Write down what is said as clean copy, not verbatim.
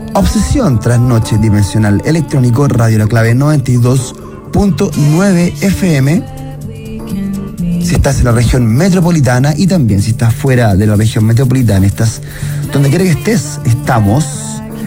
Obsesión Trasnoche Dimensional Electrónico, Radio La Clave 92.9 FM. Si estás en la región metropolitana y también si estás fuera de la región metropolitana, estás donde quiera que estés, estamos.